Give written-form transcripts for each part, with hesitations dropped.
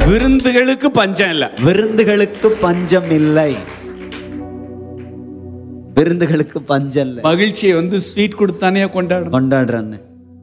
விருந்துகளுக்கு பஞ்சம் இல்ல. விருந்துகளுக்கு பஞ்சம் இல்லை. விருந்துகளுக்கு பஞ்சம் இல்லை. மகிழ்ச்சியை வந்து ஸ்வீட் கொடுத்தானே கொண்டாடுறான்னு.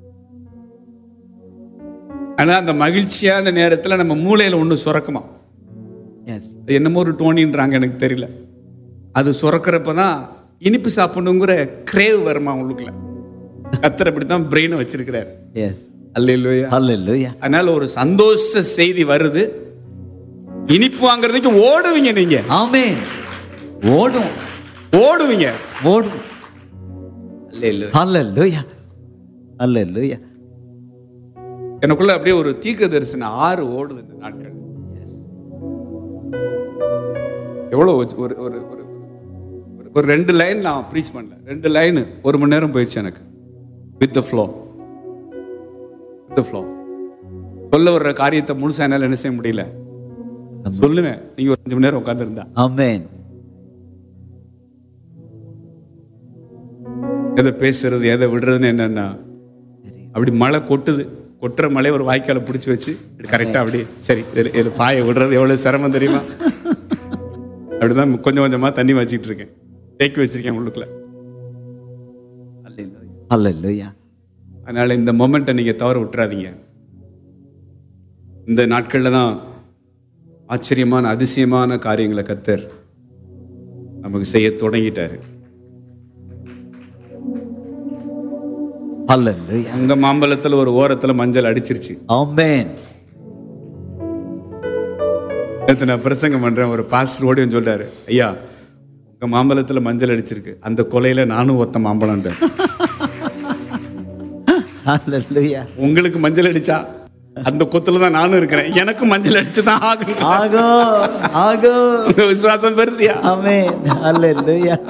ஆனா அந்த மகிழ்ச்சியா அந்த நேரத்துல நம்ம மூளையில ஒண்ணு சுரக்குமா. என்னமோ ஒரு டோனின்றாங்க, எனக்கு தெரியல. அது சுரக்கிறப்பதான் இனிப்பு சாப்பிடணுங்கிற கிரேவ் வருமா உங்களுக்குள்ள. கர்த்தர் அப்படித்தான் பிரெயினை வச்சிருக்கிறார். அல்லேலூயா, அல்லேலூயா. அதனால ஒரு சந்தோஷ செய்தி வருது, இனிப்பு வாங்குறதுக்கு ஓடுவீங்க நீங்க. ஆமென். ஓடுவீங்க. அல்லேலூயா, அல்லேலூயா, அல்லேலூயா. எனக்குள்ள அப்படியே ஒரு தீர்க்க தரிசன ஆறு ஓடுது இந்த நாட்கள். எவ்வளவு ஒரு ஒரு ஒரு 2 லைன் நான் ப்ரீச் பண்ணல. 2 லைன் 1 மணி நேரம் போயிடுச்சு எனக்கு. With the flow. சொல்ல வர்ற காரியத்தை முழுசா என்னால என்ன செய்ய முடியல. சொல்லுவேன், நீங்க ஒரு 5 மணி நேரம் உட்கார்ந்து இருந்தா. ஆமென். எதை பேசுறது எதை விடுறதுன்னு என்னன்னா, அப்படி மழை கொட்டுற மழையை ஒரு வாய்க்கால பிடிச்சி வச்சு கரெக்டா அப்படி சரி பாய விடுறது எவ்வளவு சிரமம் தெரியுமா. அப்படிதான் கொஞ்சம் கொஞ்சமா தண்ணி வச்சுட்டு இருக்கேன், தேக்கி வச்சிருக்கேன் உள்ளுக்குள்ள. அல்லேலூயா. அதனால இந்த மொமெண்ட்டை நீங்க தவற விட்டுறாதீங்க. இந்த நாட்கள்ல தான் ஆச்சரியமான அதிசயமான காரியங்களை கர்த்தர் நமக்கு செய்ய தொடங்கிட்டாரு. அல்லேலூயா. அங்க மாம்பழத்துல ஒரு ஓரத்துல மஞ்சள் அடிச்சிருச்சு. ஆமென். நான் பிரசங்கம் பண்றேன், ஒரு பாஸ்டர் ஓடி சொல்றாரு, ஐயா உங்க மாம்பழத்துல மஞ்சள் அடிச்சிருக்கு, அந்த கொலையில நானும் ஒத்த மாம்பழம். உங்களுக்கு மஞ்சள் அடிச்சா அந்த கொத்துல தான் நானும் இருக்கிறேன், எனக்கு மஞ்சள் அடிச்சுதான் ஆகும். விசுவாசம் பெருசியா. ஆமென். அல்லேலூயா.